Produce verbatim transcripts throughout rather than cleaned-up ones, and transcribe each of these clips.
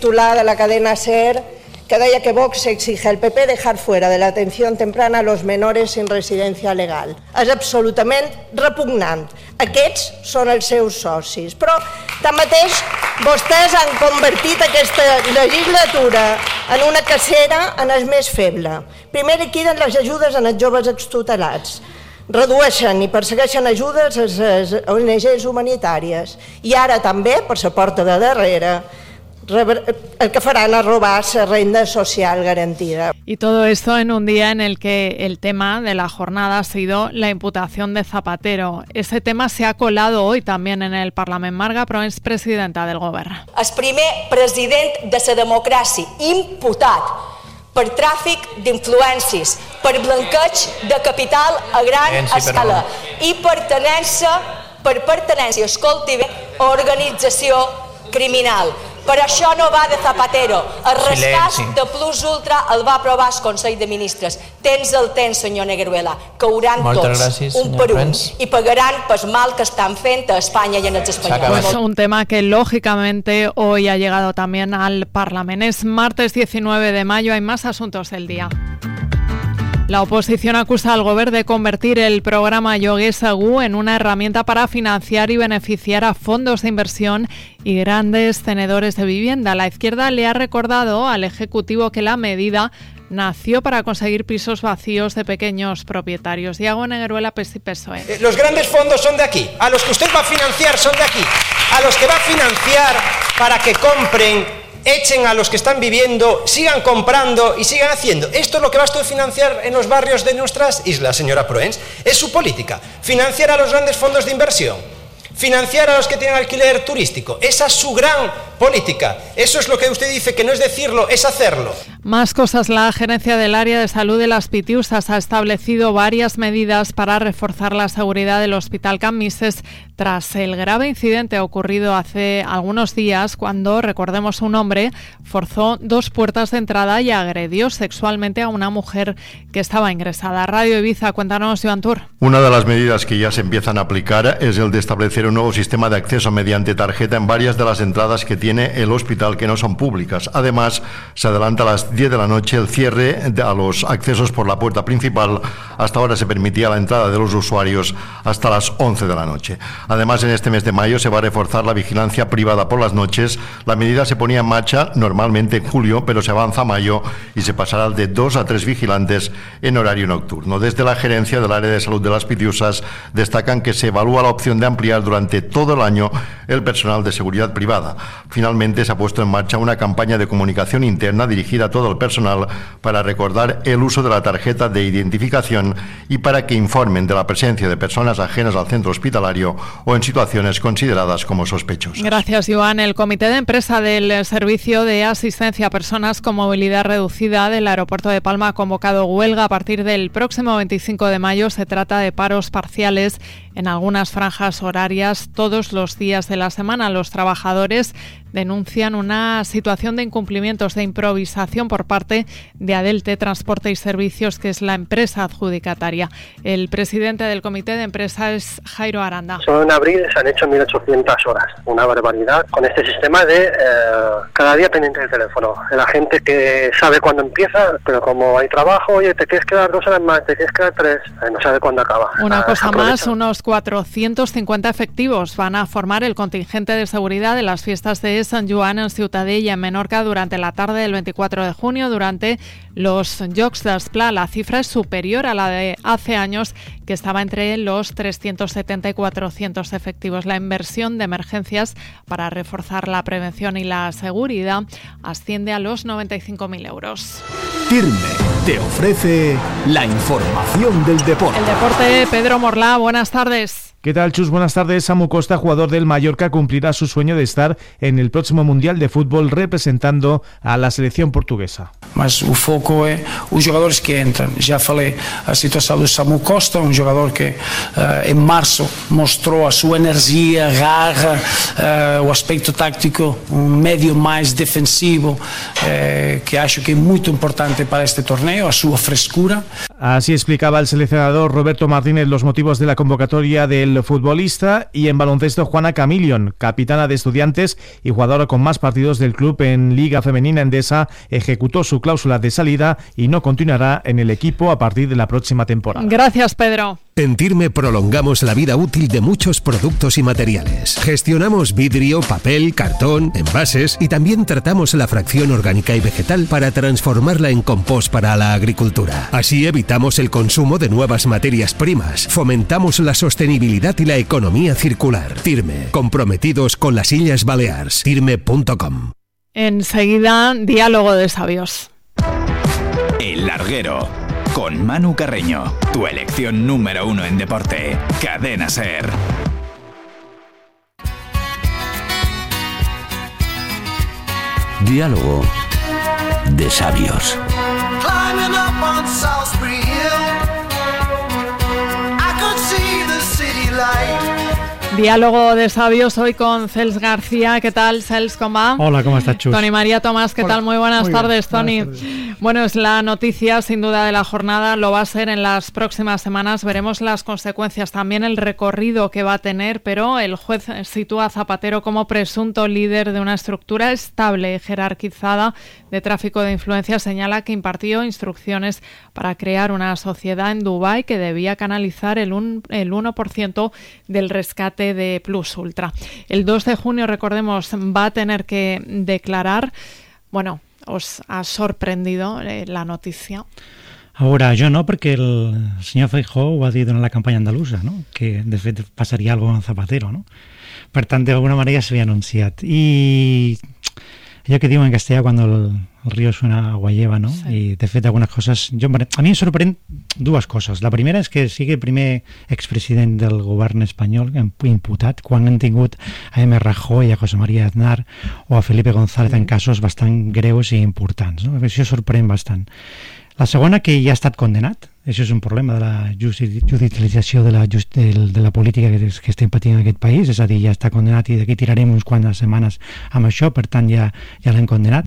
Titular de la cadena SER, que deia que Vox exige al P P dejar fuera de la atención temprana a los menores sin residencia legal. És absolutament repugnant. Aquests són els seus socis. Però, tanmateix, vostès han convertit aquesta legislatura en una cacera en el més feble. Primer liquiden les ajudes en els joves extutelats. Redueixen i persegueixen ajudes a les O N Ges humanitàries. I ara també, per la porta de darrere, el que farán a robar la renta social garantida. Y todo esto en un día en el que el tema de la jornada ha sido la imputación de Zapatero. Ese tema se ha colado hoy también en el Parlament. Marga Proens, presidenta del Govern. El primer president de la democràcia imputat per tràfic d'influències, per blanqueig de capital a gran escala i pertenença, per pertenència, escolti bé, a organització criminal. Per això no va de Zapatero. El rescat de Plus Ultra el va aprovar el Consell de Ministres. Tens el temps, senyor Negueruela. Cauran tots, un per un, i pagaran pel mal que estan fent a Espanya i en els espanyols. Pues un tema que lógicamente hoy ha llegado también al Parlamento. Es martes diecinueve de mayo, hay más asuntos del día. La oposición acusa al Govern de convertir el programa Lloguer Segur en una herramienta para financiar y beneficiar a fondos de inversión y grandes tenedores de vivienda. La izquierda le ha recordado al Ejecutivo que la medida nació para conseguir pisos vacíos de pequeños propietarios. Diego Negueruela, P S I, P S O E. Los grandes fondos son de aquí. A los que usted va a financiar son de aquí. A los que va a financiar para que compren, echen a los que están viviendo, sigan comprando y sigan haciendo. Esto es lo que va a financiar en los barrios de nuestras islas, señora Proens. Es su política. Financiar a los grandes fondos de inversión. Financiar a los que tienen alquiler turístico. Esa es su gran política. Eso es lo que usted dice, que no es decirlo, es hacerlo. Más cosas. La Gerencia del Área de Salud de Las Pitiusas ha establecido varias medidas para reforzar la seguridad del Hospital Can Misses tras el grave incidente ocurrido hace algunos días cuando, recordemos, un hombre forzó dos puertas de entrada y agredió sexualmente a una mujer que estaba ingresada. Radio Ibiza, cuéntanos, Joan Tur. Una de las medidas que ya se empiezan a aplicar es el de establecer un nuevo sistema de acceso mediante tarjeta en varias de las entradas que tiene el hospital que no son públicas. Además, se adelanta a las diez de la noche el cierre de, a los accesos por la puerta principal. Hasta ahora se permitía la entrada de los usuarios hasta las once de la noche. Además, en este mes de mayo se va a reforzar la vigilancia privada por las noches. La medida se ponía en marcha normalmente en julio, pero se avanza a mayo y se pasará de dos a tres vigilantes en horario nocturno. Desde la Gerencia del Área de Salud de Las Pitiusas destacan que se evalúa la opción de ampliar durante todo el año el personal de seguridad privada. Finalmente se ha puesto en marcha una campaña de comunicación interna dirigida a todo el personal para recordar el uso de la tarjeta de identificación y para que informen de la presencia de personas ajenas al centro hospitalario o en situaciones consideradas como sospechosas. Gracias, Joan. El Comité de Empresa del Servicio de Asistencia a Personas con Movilidad Reducida del Aeropuerto de Palma ha convocado huelga a partir del próximo veinticinco de mayo. Se trata de paros parciales en algunas franjas horarias todos los días de la semana. Los trabajadores denuncian una situación de incumplimientos, de improvisación por parte de Adelte Transporte y Servicios, que es la empresa adjudicataria. El presidente del Comité de Empresa es Jairo Aranda. Solo en abril se han hecho mil ochocientas horas, una barbaridad, con este sistema de eh, cada día pendiente del teléfono. La gente que sabe cuándo empieza, pero como hay trabajo, oye, te quieres quedar dos horas más, te quieres quedar tres, eh, no sabe cuándo acaba. Una ah, cosa más, unos cuatrocientos cincuenta efectivos van a formar el contingente de seguridad de las fiestas de San Joan en Ciutadella y en Menorca durante la tarde del veinticuatro de junio durante los Jocs d'Esplà. La cifra es superior a la de hace años, que estaba entre los trescientos setenta y cuatrocientos efectivos. La inversión de emergencias para reforzar la prevención y la seguridad asciende a los noventa y cinco mil euros. Tirme te ofrece la información del deporte. El deporte, Pedro Morlá, buenas tardes. ¿Qué tal, Chus? Buenas tardes. Samu Costa, jugador del Mallorca, cumplirá su sueño de estar en el próximo Mundial de Fútbol representando a la selección portuguesa. Mas o foco é os jogadores que entram. Já falei a situação do Samu Costa, um jogador que uh, em março mostrou a sua energia, a garra, uh, o aspecto táctico, um médio mais defensivo, uh, que acho que é muito importante para este torneio, a sua frescura. Así explicaba el seleccionador Roberto Martínez los motivos de la convocatoria del futbolista. Y en baloncesto, Juana Camilion, capitana de Estudiantes y jugadora con más partidos del club en Liga Femenina Endesa, ejecutó su cláusula de salida y no continuará en el equipo a partir de la próxima temporada. Gracias, Pedro. En Tirme prolongamos la vida útil de muchos productos y materiales. Gestionamos vidrio, papel, cartón, envases y también tratamos la fracción orgánica y vegetal para transformarla en compost para la agricultura. Así evitamos el consumo de nuevas materias primas, fomentamos la sostenibilidad y la economía circular. Tirme, comprometidos con las Illes Balears. Tirme punto com. Enseguida, diálogo de sabios. El Larguero. Con Manu Carreño, tu elección número uno en deporte. Cadena SER. Diálogo de sabios. Diálogo de sabios hoy con Cels García. ¿Qué tal, Cels? ¿Cómo va? Hola, ¿cómo estás, Chus? Tony María Tomás, ¿qué Hola. tal? Muy buenas Muy tardes, bien. Tony. Buenas tardes. Bueno, es la noticia, sin duda, de la jornada. Lo va a ser en las próximas semanas. Veremos las consecuencias, también el recorrido que va a tener, pero el juez sitúa a Zapatero como presunto líder de una estructura estable y jerarquizada de tráfico de influencias. Señala que impartió instrucciones para crear una sociedad en Dubái que debía canalizar el, un, el uno por ciento del rescate de Plus Ultra. El dos de junio, recordemos, va a tener que declarar. Bueno, ¿os ha sorprendido eh, la notícia? A veure, jo no, perquè el senyor Feijóo ho ha dit en la campanya andalusa, no? Que de fet passaria alguna cosa amb Zapatero, no? Per tant, d'alguna manera s'havia anunciat. I allò que diuen en castellà quan el, el río suena agua lleva, no? Sí. I de fet algunes coses... Jo, a mi em sorprèn dues coses. La primera és que sigui el primer expresident del govern espanyol imputat quan han tingut a M. Rajoy, a José María Aznar o a Felipe González en casos bastant greus i importants, no? Això sorprèn bastant. La segona, que ja ha estat condenat. Això és un problema de la judicialització de la, just, de, de la política que, que estem patint en aquest país, és a dir, ja està condenat i d'aquí tirarem uns quantes setmanes amb això, per tant ja, ja l'hem condenat.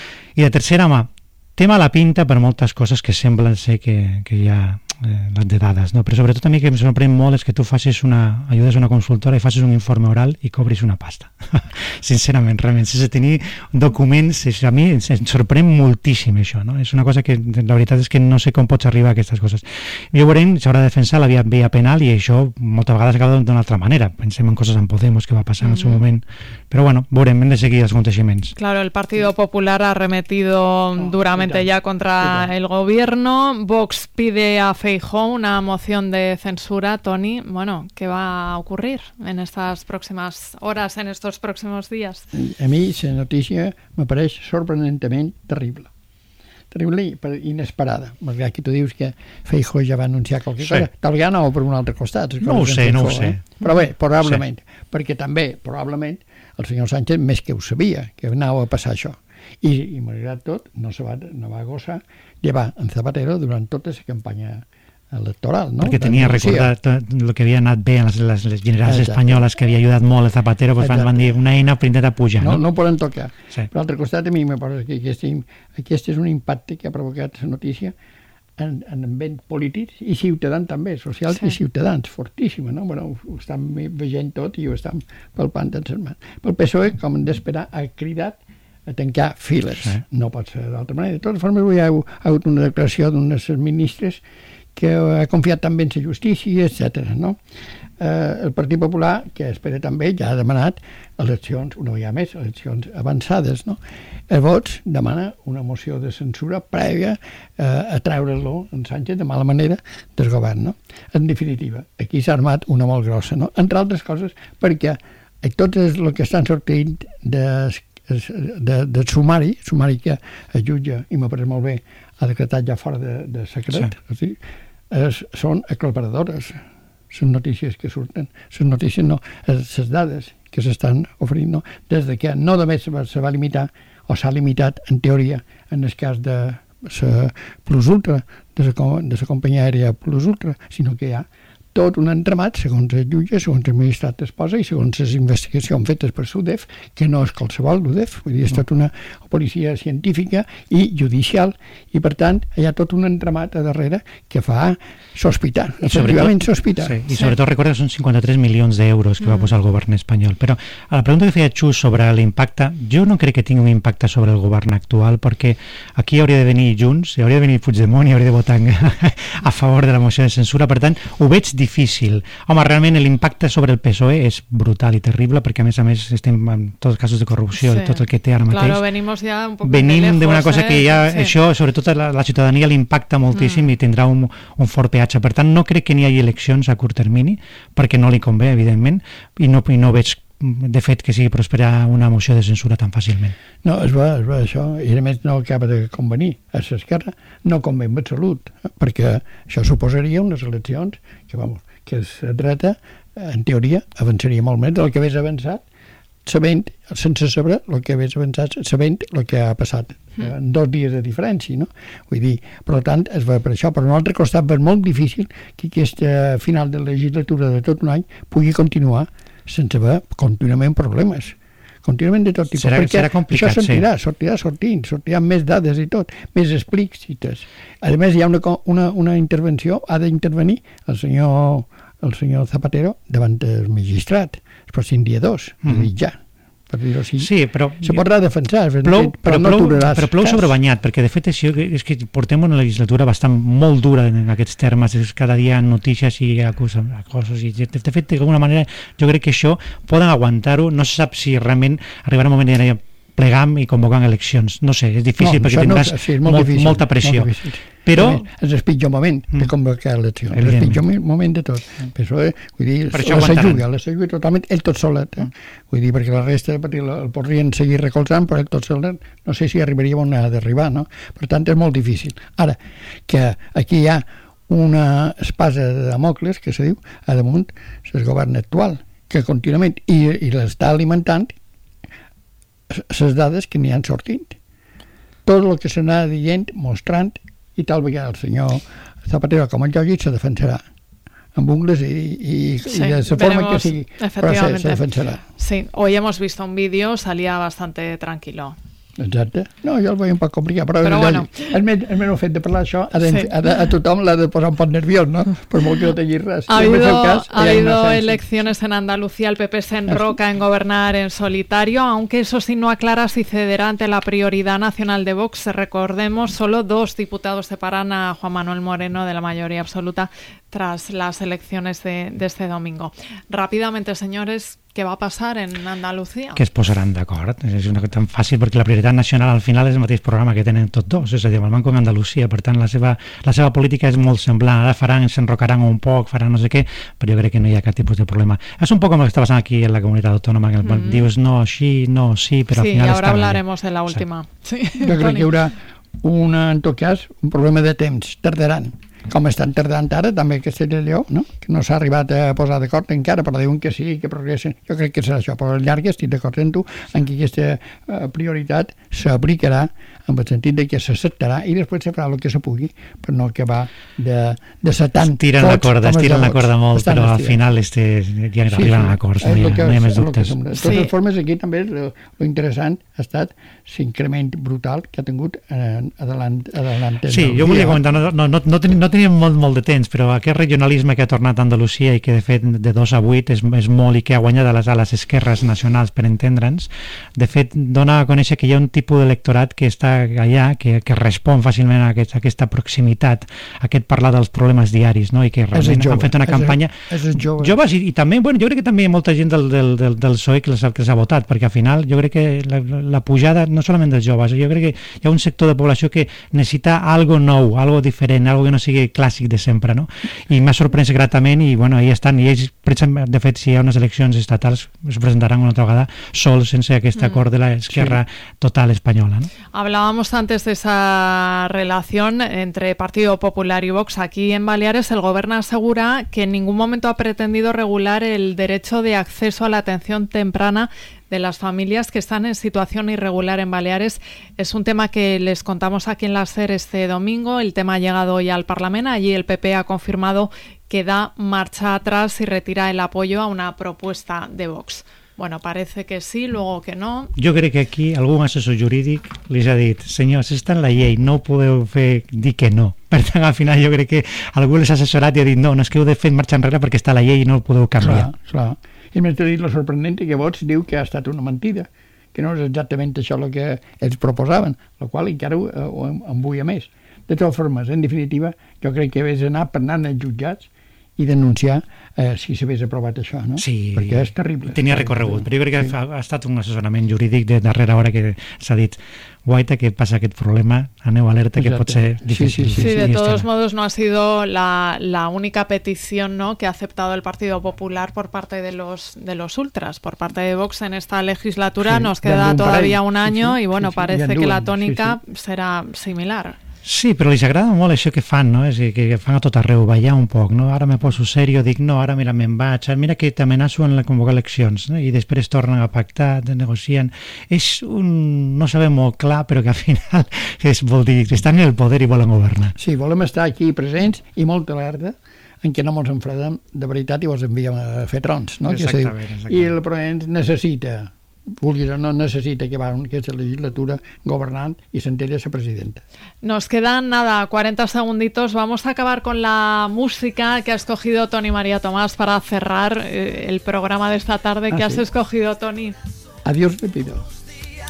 I la tercera, home, té mala pinta per moltes coses que semblen ser que, que ja eh, les de dades, no? Però sobretot a mi que em sorprèn molt és que tu facis una, ajudes a una consultora i facis un informe oral i cobris una pasta. Sincerament, realment, sense tenir documents, a mi em sorprèn moltíssim això, no? És una cosa que la veritat és que no sé com pots arribar a aquestes coses. Jo veurem, s'haurà de defensar la via, via penal i això moltes vegades acaba d'una altra manera. Pensem en coses en Podemos que va passar en el seu moment, però bueno, veurem, hem de seguir els aconteixements. Claro, el Partido Popular ha arremetido no, duramente ya contra el gobierno. Vox pide a Feijóo una moción de censura. Tony, bueno, ¿qué va a ocurrir en estas próximas horas, en estos próximos días? A mi la notícia m'apareix sorprenentment terrible. Terrible i inesperada. Malgrat que tu dius que Feijóo ja va anunciar qualque sí. cosa. Tal vegada no per un altre costat. No ho sé, no ho sé. Eh? Però bé, probablement. Sí. Perquè també, probablement, el senyor Sánchez més que ho sabia, que anava a passar això. I, i malgrat tot, no, se va, no va gosar llevar en Zapatero durant tota la campanya electoral, no? Perquè tenia recordat el que havia anat bé en les, les, les generals Exacte. espanyoles, que havia ajudat molt a Zapatero, pues van dir una eina per intentar pujar. No, no, no poden tocar. Sí. Per l'altre costat, a mi me pare que aquest, aquest és un impacte que ha provocat la notícia en, en ambient polítics i ciutadans també, socials sí. i ciutadans, fortíssima, no? Bueno, ho estan veient tot i ho estan palpant en les mans. Pel P S O E, com hem d'esperar, ha cridat a tancar files. Sí. No pot ser d'altra manera. De totes formes, hi ha hagut una declaració d'unes ministres que ha confiat també en la justícia, etcètera. No? Eh, el Partit Popular, que espera també, ja ha demanat eleccions, una vegada més, eleccions avançades. No? El Vox demana una moció de censura prèvia eh, a treure-lo en Sánchez de mala manera del govern. No? En definitiva, aquí s'ha armat una molt grossa, no? Entre altres coses, perquè tot el que estan sortint de, de, de sumari, sumari que el jutge, i m'ha pareix molt bé, ha decretat ja fora de, de secret, sí. o sigui, es, són aclaparadores les notícies que surten, les notícies no, les dades que s'estan oferint, no? Des de que no només se va, se va limitar, o s'ha limitat en teoria en el cas de la Plus Ultra, de la, de la companyia aèria Plus Ultra, sinó que hi ha tot un entramat, segons el jutge, segons el magistrat esposa i segons les investigacions fetes per l'U D E F, que no és qualsevol l'U D E F, vull dir, és tota una policia científica i judicial, i per tant hi ha tot un entramat a darrere que fa sospitar, efectivament sospitar. Sí, i sobretot recorda que són cinquanta-tres milions d'euros que va posar el govern espanyol. Però a la pregunta que feia Xus sobre l'impacte, jo no crec que tingui un impacte sobre el govern actual, perquè aquí hauria de venir Junts, hauria de venir Puigdemont i hauria de votar a favor de la moció de censura, per tant, ho veig difícil. Home, realment l'impacte sobre el P S O E és brutal i terrible, perquè a més a més estem en tots els casos de corrupció i tot el que té ara mateix. Claro, venimos ya un poco Venim de d'una lejos, cosa eh? que ja, Sí. això, sobretot a la, la ciutadania l'impacta moltíssim i tindrà un, un fort peatge. Per tant, no crec que n'hi hagi eleccions a curt termini, perquè no li convé, evidentment, i no, i no veig de fet que sigui prosperar una moció de censura tan fàcilment. No, és va, és va, això, i a més no acaba de convenir a l'esquerra, no convé en absolut, perquè això suposaria unes eleccions que, vamos, que la dreta, en teoria, avançaria molt més del que hagués avançat, sabent, sense saber el que hagués avançat, sabent el que ha passat en dos dies de diferència, no? Vull dir, per tant, es va per això, però a un altre costat és molt difícil que aquesta final de legislatura de tot un any pugui continuar sense haver contínuament problemes, contínuament de tot tipus, serà, perquè serà complicat, això sortirà, sí. sortirà sortint, sortiran més dades i tot, més explícites. A més, hi ha una, una, una intervenció, ha d'intervenir el senyor, el senyor Zapatero davant del magistrat, es prescindir dos, mm. i ja. Per dir-ho així, sí, però se podrà defensar, plou, però, però, no plou, aturaràs però plou sobrebanyat, perquè de fet això, és que portem una legislatura bastant molt dura en aquests termes, és cada dia notícies i acuses, i de, de fet d'alguna manera jo crec que això poden aguantar-ho, no se sap si realment arribarà un moment de plegam i convocant eleccions, no sé, és difícil no, perquè tindràs no, sí, molt molt, difícil, molta pressió molt però és el pitjor moment de convocar eleccions, és el pitjor moment de tot, per això, eh, vull dir, per la s'ajuga, la s'ajuga totalment ell tot solet, eh? Vull dir, perquè la resta el podrien seguir recolzant, però ell tot solet no sé si arribaria on ha d'arribar, no? Per tant és molt difícil. Ara, que aquí hi ha una espasa de Damocles que se diu a damunt el govern actual, que contínuament i, i l'està alimentant les dades que n'hi han sortint. Tot el que s'anà dient, mostrant, i tal vegada el senyor Zapatero, com el Llogi, se defensarà amb ungles i, i, sí, y de la forma que sigui, però se, se defensarà. Sí, hoy hemos visto un vídeo, salía bastante tranquilo. Exacte. No, jo el veia un poc complicat, però, però el, bueno. el, el, el meu fet de parlar això a, sí. a, a, a tothom l'ha de posar un poc nerviós, ¿no? Per molt que no tengi res. Ha habido, cas, ha habido elecciones en Andalucía, el P P se enroca en gobernar en solitario, aunque eso sí no aclara si cederá ante la prioridad nacional de Vox. Recordemos, solo dos diputados separan a Juan Manuel Moreno de la mayoría absoluta tras las elecciones de, de este domingo. Rápidamente, señores, què va passar en Andalucía? Que es posaran d'acord, és una cosa tan fàcil perquè la prioritat nacional al final és el mateix programa que tenen tots dos, és a dir, el Banco d'Andalusia, per tant la seva, la seva política és molt semblant, ara faran, s'enrocaran un poc, faran no sé què, però jo crec que no hi ha cap tipus de problema. És un poc com el que està passant aquí en la comunitat autònoma, que mm-hmm. dius no, així, no, sí, però sí, al final i ara està hablaremos de la última. Sí. Jo crec que hi haurà una, en tot cas, un problema de temps, tardaran. Com estan tardant ara, també que Castella i Lleó, no? Que no s'ha arribat a posar d'acord encara, però diuen que sí, que progressen. Jo crec que serà això, però al llarg estic d'acord amb tu en què aquesta uh, prioritat s'aplicarà en el sentit de que s'acceptarà i després se farà el que se pugui per no acabar de, de ser tan estiren la corda, estiren la corda molt, però al final este, ja sí, arriben sí, a acords, no hi ha, no hi ha més dubtes. De totes sí. formes, aquí també lo, lo interessant ha estat l'increment brutal que ha tingut eh, adelant, adelant sí, jo volia comentar, no, no, no, no, no teníem molt, molt de temps, però aquest regionalisme que ha tornat a Andalusia i que de fet de dos a vuit és, és molt i que ha guanyat a les, a les esquerres nacionals per entendre'ns, de fet dona a conèixer que hi ha un tipus d'electorat que està allà, que, que respon fàcilment a, aquest, a aquesta proximitat, a aquest parlar dels problemes diaris, no? I que realment han fet una campanya és el, és el joves i, i també, bueno, jo crec que també hi ha molta gent del, del, del, del P S O E que les, que les ha votat, perquè al final jo crec que la, la pujada, no solament dels joves, jo crec que hi ha un sector de població que necessita algo nou, algo diferent, algo que no sigui clàssic de sempre, no? I m'ha sorprès gratament i, bueno, ahí estan, i ells, de fet, si hi ha unes eleccions estatals, es presentaran una altra vegada sols, sense aquest acord de l'esquerra sí. total espanyola, no? Hablábamos antes de esa relación entre Partido Popular y Vox. Aquí en Baleares el gobierno asegura que en ningún momento ha pretendido regular el derecho de acceso a la atención temprana de las familias que están en situación irregular en Baleares. Es un tema que les contamos aquí en la SER este domingo. El tema ha llegado hoy al Parlamento. Allí el P P ha confirmado que da marcha atrás y retira el apoyo a una propuesta de Vox. Bueno, parece que sí, luego que no. Jo crec que aquí algun assessor jurídic li ha dit, senyors, està en la llei, no podeu fer dir que no. Per tant, al final jo crec que algú les ha assessorat i ha dit, no, no és que heu de fer marxa enrere perquè està a la llei i no ho podeu canviar. Clar, clar. I més t'he dit lo sorprendent que Vox diu que ha estat una mentida, que no és exactament això el que ells proposaven, el qual encara ho, ho embuia més. De totes formes, en definitiva, jo crec que hagués d'anar per anar als jutjats i denunciar eh, si s'hagués aprovat això, no? Sí, perquè és terrible. Tenia recorregut, però jo crec que sí. ha, ha estat un assessorament jurídic de darrera hora que s'ha dit, guaita, que passa aquest problema, aneu alerta, que pot ser difícil. Sí, sí, sí, sí, de todos modos no ha sido la, la única petición, ¿no?, que ha aceptado el Partido Popular por parte de los de los ultras, por parte de Vox en esta legislatura. Sí, nos queda todavía un año sí, sí, y bueno, sí, sí, parece que la tónica sí, sí. serà similar. Sí, però els agrada molt això que fan, no? És dir, que fan a tot arreu, ballar un poc, no? Ara me poso serio, dic, no, ara mira, me'n vaig, mira que t'amenaço en la convocar eleccions, no? I després tornen a pactar, negocien. És un... no sabem molt clar, però que al final és, vol dir, estan en el poder i volen governar. Sí, volem estar aquí presents i molt alerta en què no ens enfredem de veritat i els enviem a fer trons, no? Exactament, exactament. I el Parlament necessita, vulguis o no, necesita que va en aquesta legislatura gobernant y se entere esa presidenta. Nos quedan nada, cuarenta segunditos. Vamos a acabar con la música que ha escogido Tony María Tomás para cerrar eh, el programa de esta tarde. Ah, ¿Qué sí. has escogido, Tony? Adiós, te pido.